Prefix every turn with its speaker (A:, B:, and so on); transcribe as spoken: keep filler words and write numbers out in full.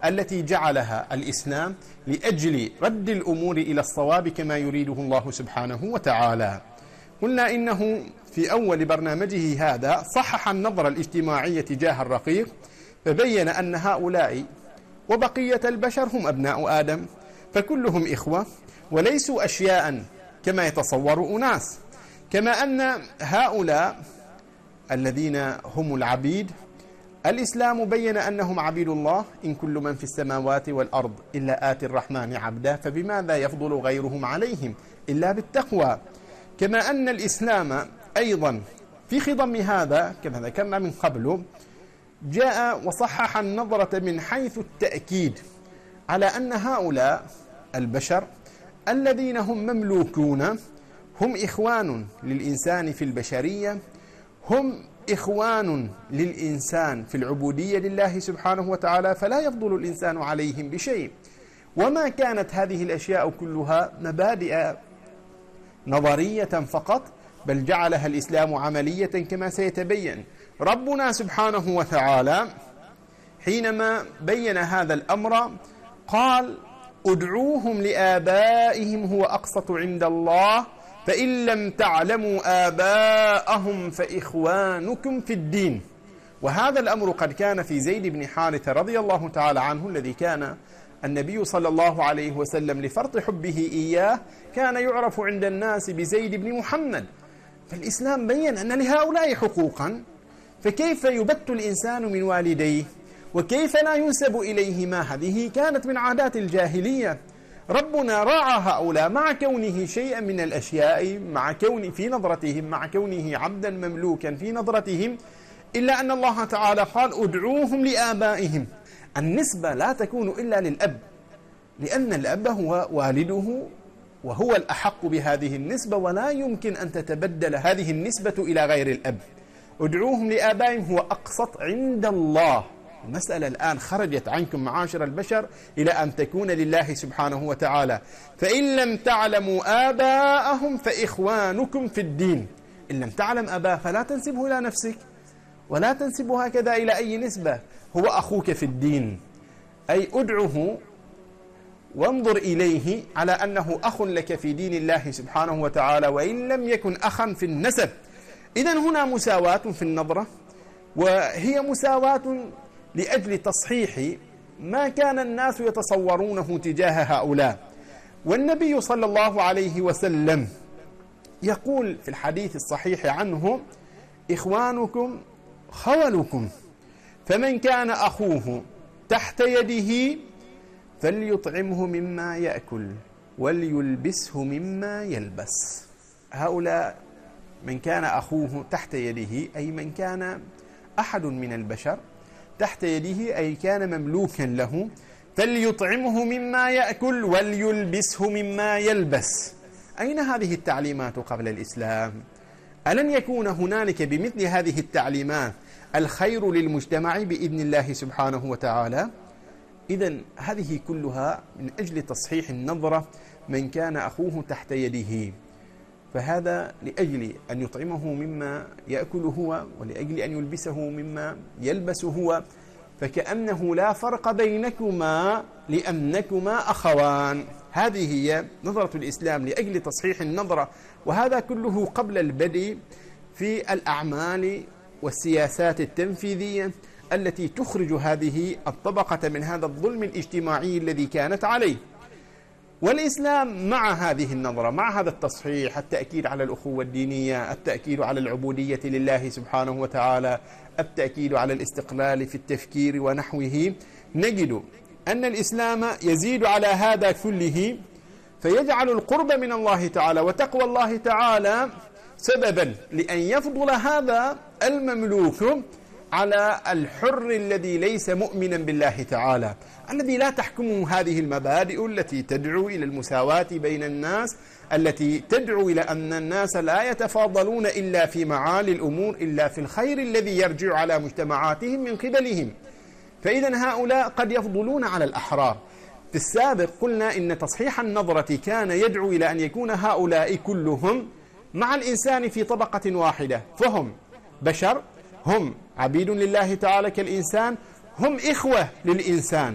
A: التي جعلها الإسلام لأجل رد الأمور إلى الصواب كما يريده الله سبحانه وتعالى. قلنا إنه في أول برنامجه هذا صحح النظرة الاجتماعية تجاه الرقيق، فبين أن هؤلاء وبقية البشر هم أبناء آدم، فكلهم إخوة وليسوا أشياء كما يتصور أناس، كما أن هؤلاء الذين هم العبيد الإسلام بين أنهم عبيد الله، إن كل من في السماوات والأرض إلا آتي الرحمن عبدا، فبماذا يفضل غيرهم عليهم إلا بالتقوى. كما أن الإسلام أيضا في خضم هذا كما ذكرنا من قبل جاء وصحح النظرة من حيث التأكيد على أن هؤلاء البشر الذين هم مملوكون هم إخوان للإنسان في البشرية، هم إخوان للإنسان في العبودية لله سبحانه وتعالى، فلا يفضل الإنسان عليهم بشيء. وما كانت هذه الأشياء كلها مبادئ نظرية فقط، بل جعلها الإسلام عملية كما سيتبين. ربنا سبحانه وتعالى حينما بين هذا الأمر قال ادعوهم لآبائهم هو أقسط عند الله فإن لم تعلموا آباءهم فإخوانكم في الدين. وهذا الأمر قد كان في زيد بن حارثة رضي الله تعالى عنه، الذي كان النبي صلى الله عليه وسلم لفرط حبه إياه كان يعرف عند الناس بزيد بن محمد. فالإسلام بين أن لهؤلاء حقوقا، فكيف يبت الإنسان من والديه وكيف لا ينسب إليهما؟ هذه كانت من عادات الجاهلية. ربنا راعى هؤلاء مع كونه شيئا من الأشياء، مع كون في نظرتهم، مع كونه عبدا مملوكا في نظرتهم، إلا أن الله تعالى قال ادعوهم لآبائهم. النسبة لا تكون إلا للأب، لأن الأب هو والده وهو الأحق بهذه النسبة، ولا يمكن أن تتبدل هذه النسبة إلى غير الأب. ادعوهم لآبائهم هو أقسط عند الله. المسألة الآن خرجت عنكم معاشر البشر إلى أن تكون لله سبحانه وتعالى. فإن لم تعلموا آباءهم فإخوانكم في الدين. إن لم تعلم أباه فلا تنسبه إلى نفسك، ولا تنسبه هكذا إلى أي نسبة، هو أخوك في الدين، أي أدعه وانظر إليه على أنه أخ لك في دين الله سبحانه وتعالى، وإن لم يكن أخا في النسب. إذن هنا مساواة في النظرة، وهي مساواة لأجل تصحيح ما كان الناس يتصورونه تجاه هؤلاء. والنبي صلى الله عليه وسلم يقول في الحديث الصحيح عنه إخوانكم خولكم، فمن كان أخوه تحت يده فليطعمه مما يأكل وليلبسه مما يلبس. هؤلاء من كان أخوه تحت يده أي من كان أحد من البشر تحت يده أي كان مملوكا له، فليطعمه مما يأكل وليلبسه مما يلبس. أين هذه التعليمات قبل الإسلام؟ ألن يكون هنالك بمثل هذه التعليمات الخير للمجتمع بإذن الله سبحانه وتعالى؟ إذن هذه كلها من أجل تصحيح النظرة من كان أخوه تحت يده، فهذا لأجل أن يطعمه مما يأكل هو، ولأجل أن يلبسه مما يلبس هو، فكأنه لا فرق بينكما لأنكما أخوان. هذه هي نظرة الإسلام لأجل تصحيح النظرة، وهذا كله قبل البدء في الأعمال والسياسات التنفيذية التي تخرج هذه الطبقة من هذا الظلم الاجتماعي الذي كانت عليه. والإسلام مع هذه النظرة، مع هذا التصحيح، التأكيد على الأخوة الدينية، التأكيد على العبودية لله سبحانه وتعالى، التأكيد على الاستقلال في التفكير ونحوه، نجد أن الإسلام يزيد على هذا كله، فيجعل القرب من الله تعالى وتقوى الله تعالى سببا لأن يفضل هذا المملوك على الحر الذي ليس مؤمنا بالله تعالى، الذي لا تحكمه هذه المبادئ التي تدعو إلى المساواة بين الناس، التي تدعو إلى أن الناس لا يتفاضلون إلا في معالي الأمور، إلا في الخير الذي يرجع على مجتمعاتهم من قبلهم. فإذا هؤلاء قد يفضلون على الأحرار. في السابق قلنا إن تصحيح النظرة كان يدعو إلى أن يكون هؤلاء كلهم مع الإنسان في طبقة واحدة، فهم بشر، هم عبيد لله تعالى كالإنسان، هم إخوة للإنسان،